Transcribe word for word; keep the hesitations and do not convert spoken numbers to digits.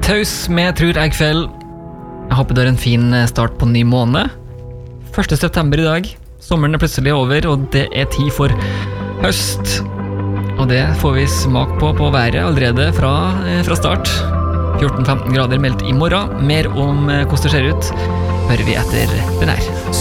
Taus med Tror jeg kveld. Jeg håper du har en fin start på ny måned. første september i dag. Sommeren er plutselig over, og det er tid for høst. Og det får vi smak på på været allerede fra, fra start. fjorten til femten grader meldt i morgen. Mer om hvordan det ser ut hører vi etter den her.